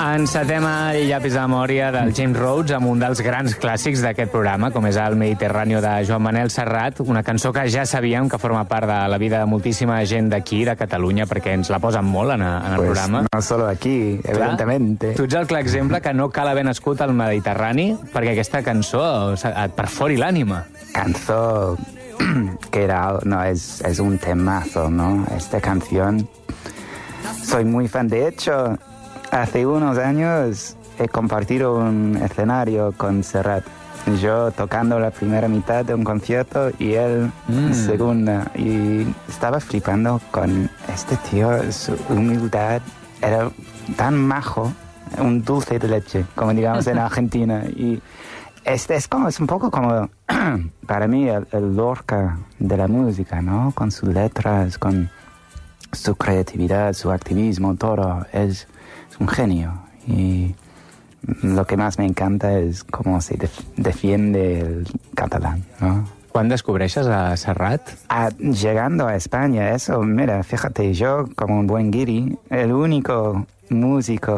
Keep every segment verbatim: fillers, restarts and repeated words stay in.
Encetem el llapis de memòria del James Rhodes amb un dels grans clàssics d'aquest programa, com és el Mediterráneo de Joan Manel Serrat, una cançó que ja sabíem que forma part de la vida de moltíssima gent d'aquí, de Catalunya, perquè ens la posen molt en, en el pues programa. No solo aquí, evidentemente. Tu ets el clar exemple que no cal haver nascut al Mediterrani perquè aquesta cançó et perfori l'ànima. Cançó que era... No, es, es un temazo, ¿no? Esta canción... Soy muy fan. De hecho, hace unos años he compartido un escenario con Serrat. Yo tocando la primera mitad de un concierto y él mm. segunda. Y estaba flipando con este tío, su humildad. Era tan majo, un dulce de leche, como digamos en Argentina. Y este es como, es un poco como, para mí, el, el Lorca de la música, ¿no? Con sus letras, con su creatividad, su activismo, todo. Es, es un genio. Y lo que más me encanta es cómo se def defiende el catalán, ¿no? ¿Cuándo descubreixes a Serrat? Ah, llegando a España, eso, mira, fíjate, yo como un buen guiri, el único músico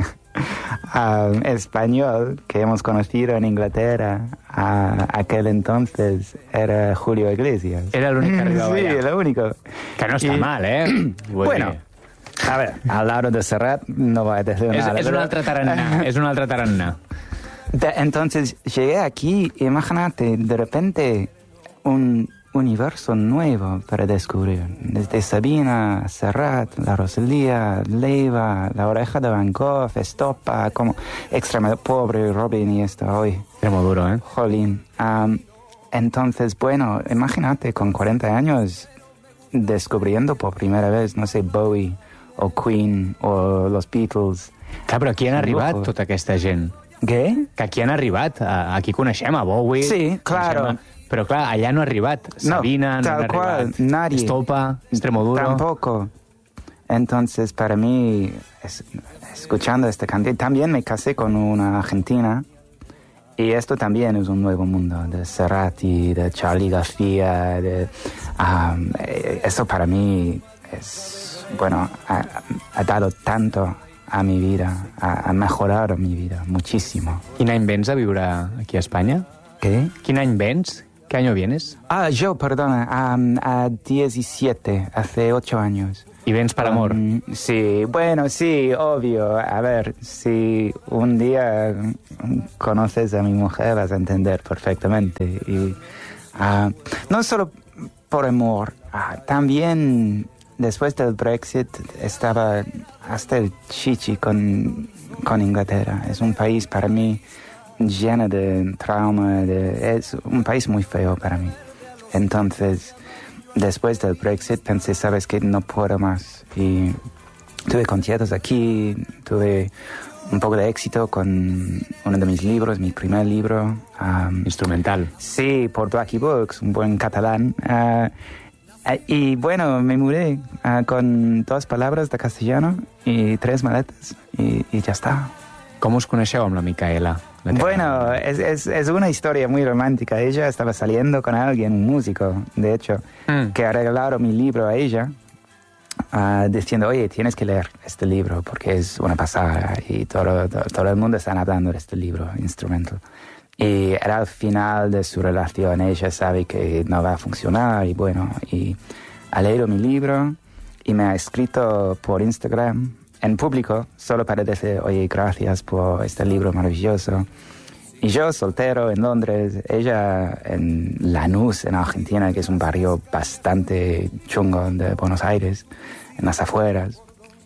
um, español que hemos conocido en Inglaterra a aquel entonces era Julio Iglesias. Era el único que arribava Sí, allà. el único. Que no està I, mal, eh? Vull bueno, dir. a ver, al lado de Serrat no voy a decir És, nada. és un pero- altre tarannà, és un altre tarannà. De- entonces llegué aquí, imagínate, de repente un universo nuevo para descubrir. Desde Sabina, Serrat, La Rosalía, Leiva, La Oreja de Van Gogh, Estopa, como Extremadura, pobre Robin y esto hoy. Era molt duro, eh? Jolín. Um, entonces, bueno, imagínate con cuarenta años descubriendo por primera vez, no sé, Bowie o Queen o los Beatles. Clar, però aquí han Un arribat lujo. tota aquesta gent. ¿Qué? Que aquí han arribat. A- Aquí coneixem a Bowie. Sí, claro. coneixem a- Però clar, allà no ha arribat. No, Sabina no tal ha cual, arribat. nadie. Estopa, Extremoduro. Tampoco. Entonces, para mí, es- escuchando esta canción, también me casé con una argentina. Y esto también es un nuevo mundo, de Cerati, de Charly García, de... um, eh, eso para mí es, bueno, ha, ha dado tanto a mi vida, ha, ha mejorado mi vida muchísimo. Quin any vens a viure aquí a Espanya? ¿Qué? Quin any vens? ¿Qué año vienes? Ah, yo, perdona, um, a diecisiete, hace ocho años. I vens per amor? Um, sí, bueno, sí, obvio. A ver, si un día conoces a mi mujer vas a entender perfectamente. Y uh, no solo por amor, uh, también después del Brexit estaba hasta el chichi con, con Inglaterra. Es un país para mí lleno de trauma, de, es un país muy feo para mí. Entonces, después del Brexit pensé, sabes que no puedo más. Y tuve conciertos aquí, tuve un poco de éxito con uno de mis libros, mi primer libro. Um, Instrumental. sí, por Blackie Books, un buen catalán. Uh, uh, y bueno, me mudé uh, con dos palabras de castellano y tres maletas y, y ya está. Com us coneixeu amb la Micaela? La teva- Bueno, es, es, es una historia muy romántica. Ella estaba saliendo con alguien, un músico, de hecho, Mm. que ha regalado mi libro a ella, ah, diciendo, oye, tienes que leer este libro porque es una pasada y todo, todo, todo el mundo está hablando de este libro, Instrumental. Y era el final de su relación. Ella sabe que no va a funcionar y bueno, y ha leído mi libro y me ha escrito por Instagram en público, solo para decir, oye, gracias por este libro maravilloso. Y yo, soltero, en Londres, ella en Lanús, en Argentina, que es un barrio bastante chungo de Buenos Aires, en las afueras.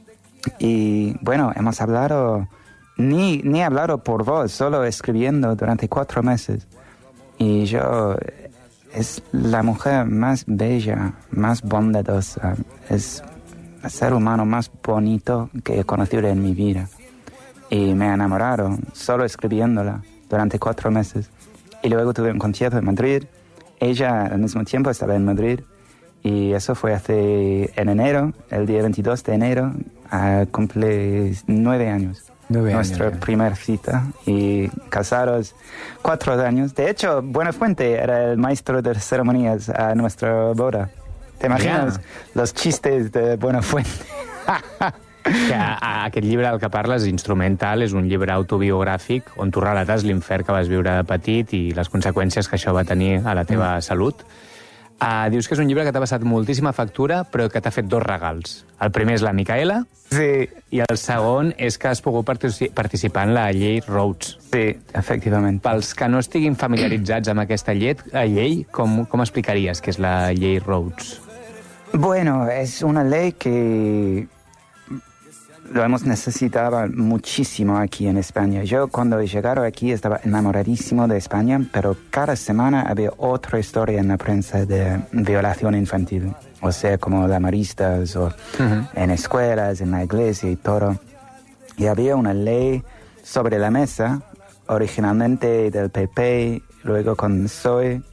Y bueno, hemos hablado, ni, ni hablado por voz, solo escribiendo durante cuatro meses. Y yo, es la mujer más bella, más bondadosa, es el ser humano más bonito que he conocido en mi vida. Y me he enamorado solo escribiéndola durante cuatro meses. Y luego tuve un concierto en Madrid. Ella al mismo tiempo estaba en Madrid. Y eso fue hace en enero, el día veintidós de enero, uh, cumple nueve años. Nueve Nuestra años, ya. primera cita. Y casados cuatro años. De hecho, Buenafuente era el maestro de ceremonias a nuestra boda. ¿Te imaginas Ya. los chistes de Buenafuente? Que a, a aquest llibre del que parles, Instrumental, és un llibre autobiogràfic on tu relates l'infern que vas viure de petit i les conseqüències que això va tenir a la teva mm. salut. Uh, dius que és un llibre que t'ha passat moltíssima factura, però que t'ha fet dos regals. El primer és la Micaela, sí. I el segon és que has pogut partici- participar en la llei Rhodes. Sí, efectivament. Pels que no estiguin familiaritzats amb aquesta llei, llei com, com explicaries que és la llei Rhodes? Bueno, es una ley que lo hemos necesitado muchísimo aquí en España. Yo cuando he llegado aquí estaba enamoradísimo de España, pero cada semana había otra historia en la prensa de violación infantil. O sea, como la Maristas, o uh-huh. en escuelas, en la iglesia y todo. Y había una ley sobre la mesa, originalmente del P P, luego con P S O E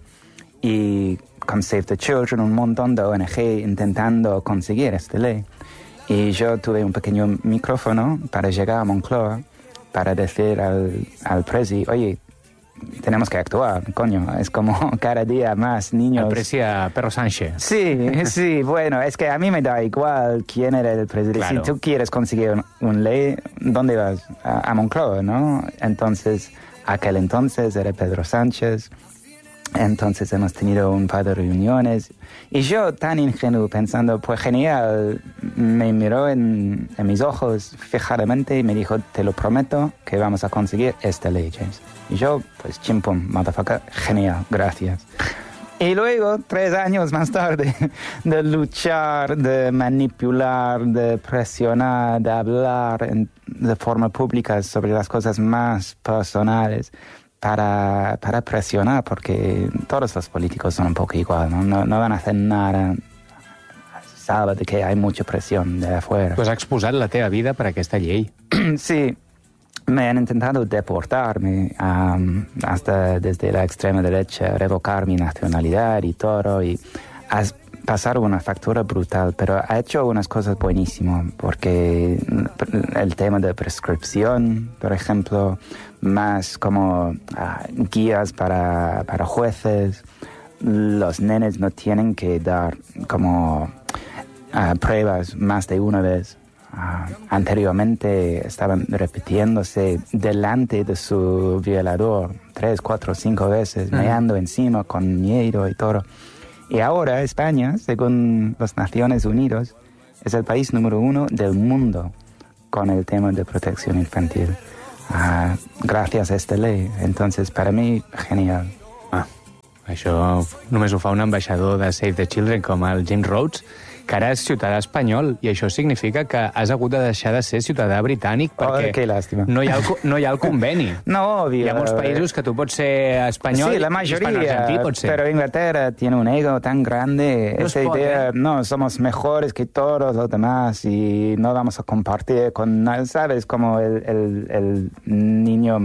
y con Save the Children, un montón de O N G intentando conseguir esta ley. Y yo tuve un pequeño micrófono para llegar a Moncloa para decir al, al presi, oye, tenemos que actuar, coño, es como cada día más niños... El presi a Perro Sánchez. Sí, sí, bueno, es que a mí me da igual quién era el presidente. Claro. Si tú quieres conseguir un, un ley, ¿dónde vas? A, a Moncloa, ¿no? Entonces, aquel entonces era Pedro Sánchez. Entonces hemos tenido un par de reuniones y yo tan ingenuo pensando, pues genial, me miró en, en mis ojos fijadamente y me dijo, te lo prometo que vamos a conseguir esta ley, James. Y yo, pues chimpum, motherfucker, genial, gracias. Y luego, tres años más tarde, de luchar, de manipular, de presionar, de hablar en, de forma pública sobre las cosas más personales, Para, para presionar, porque todos los políticos son un poco igual, ¿no? No, no van a hacer nada, sabe de que hay mucha presión de afuera. Pues has exposat la teva vida per aquesta llei. Sí, me han intentado deportarme um, hasta desde la extrema derecha, revocar mi nacionalidad y todo, y has pasado una factura brutal, pero ha hecho unas cosas buenísimas, porque el tema de prescripción, por ejemplo, más como uh, guías para, para jueces, los nenes no tienen que dar como uh, pruebas más de una vez. Uh, anteriormente estaban repitiéndose delante de su violador tres, cuatro, cinco veces, uh-huh. meando encima con miedo y todo. Y ahora España, según las Naciones Unidas, es el país número uno del mundo con el tema de protección infantil. Uh, gràcies a esta ley. Entonces, para mí, genial. Ah, això només ho fa un ambaixador de Save the Children com el James Rhodes, que ara és ciutadà espanyol, i això significa que has hagut de deixar de ser ciutadà britànic perquè oh, que lástima. no, hi ha el, no hi ha el conveni. No, obvio. Hi ha molts països que tu pots ser espanyol sí, la mayoría, i hispano-argentí pot ser. Pero Inglaterra tiene un ego tan grande, no esa idea, eh? no, somos mejores que todos los demás y no vamos a compartir con nadie, ¿sabes? Como el, el, el niño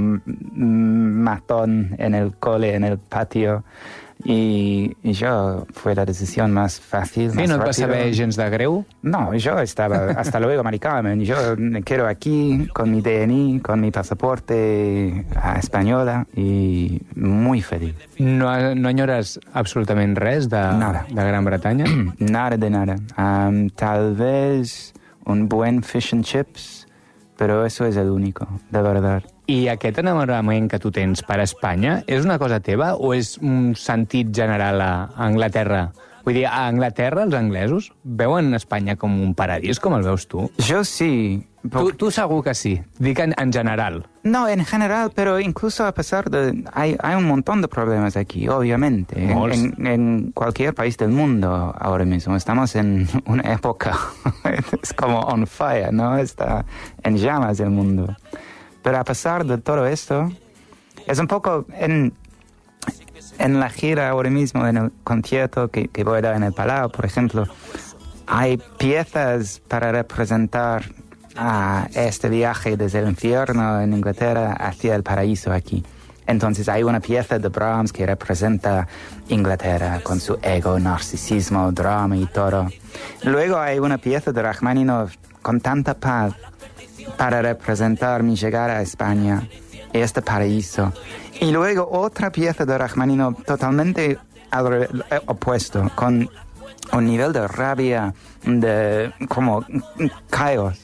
matón en el cole, en el patio. Y, y yo, fue la decisión más fácil, sí, más no et va rápido. saber gens de greu? No, yo estaba, hasta luego, Mari Carmen, yo me quedo aquí con mi D N I, con mi pasaporte a española y muy feliz. No, no enyores absolutament res de, nada. de Gran Bretanya? Nada de nada. Um, tal vez un buen fish and chips, pero eso es el único, de verdad. I aquest enamorament que tu tens per Espanya és una cosa teva o és un sentit general a Anglaterra? Vull dir, a Anglaterra els anglesos veuen Espanya com un paradís, com el veus tu? Yo sí. Tu, tu segur que sí. Dic en, en general. No, en general, pero incluso a pesar de... Hay, hay un montón de problemas aquí, obviamente. En, en, en cualquier país del mundo ahora mismo. Estamos en una época... es como on fire, ¿no? Está en llamas el mundo. Pero a pesar de todo esto, es un poco en, en la gira ahora mismo, en el concierto que, que voy a dar en el Palau, por ejemplo, hay piezas para representar a este viaje desde el infierno en Inglaterra hacia el paraíso aquí. Entonces hay una pieza de Brahms que representa Inglaterra con su ego, narcisismo, drama y todo. Luego hay una pieza de Rachmaninoff con tanta paz para representar mi llegada a España, este paraíso. Y luego otra pieza de Rachmaninoff totalmente al opuesto, con un nivel de rabia, de como caos,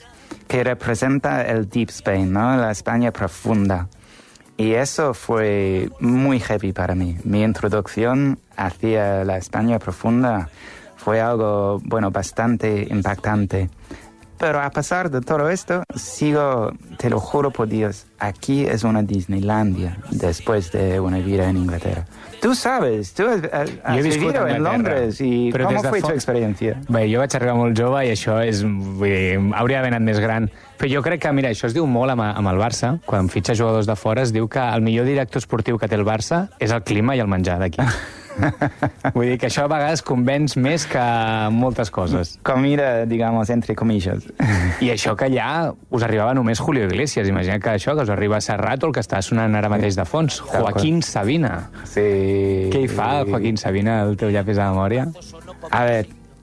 que representa el Deep Spain, ¿no? La España profunda. Y eso fue muy heavy para mí. Mi introducción hacia la España profunda fue algo, bueno, bastante impactante. Pero a pesar de todo esto, sigo, te lo juro por Dios, aquí es una Disneylandia después de una vida en Inglaterra. Tú sabes, tú has, has vivido en Londres i com fue tu experiència? Bé, jo vaig arribar molt jove i això és... Vull dir, hauria d'haver anat més gran. Però jo crec que, mira, això es diu molt amb, amb el Barça. Quan fitxa jugadors de fora es diu que el millor director esportiu que té el Barça és el clima i el menjar d'aquí. Vull dir que això a vegades convenç més que moltes coses. Comida, digamos, entre comillas. I això que allà us arribava només Julio Iglesias. Imagina que això, que us arriba Serrat o el que està sonant ara mateix de fons. Joaquín Sabina. Sí. Què hi fa el Joaquín Sabina, el teu llapis de memòria? A ver...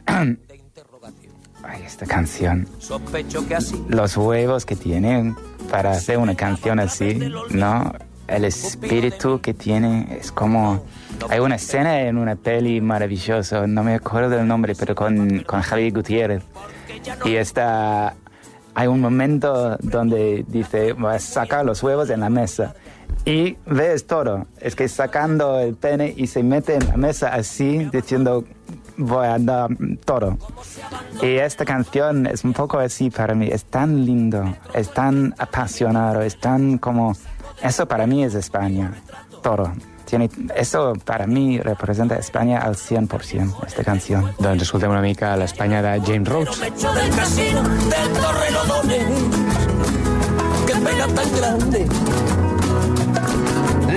Ay, esta canción. Los huevos que tiene para hacer una canción así, ¿no? El espíritu que tiene es como... Hay una escena en una peli maravillosa, no me acuerdo del nombre, pero con, con Javier Gutiérrez. Y está... Hay un momento donde dice, voy a sacar los huevos en la mesa. Y ves todo. Es que sacando el pene y se mete en la mesa así, diciendo, voy a dar todo. Y esta canción es un poco así para mí. Es tan lindo, es tan apasionado, es tan como... Eso para mí es España, todo. Tiene, eso para mí representa España al cien por ciento, esta canción. Doncs escoltem una mica l'Espanya de James Rhodes. Del casino del Torrelodones, qué pena tan grande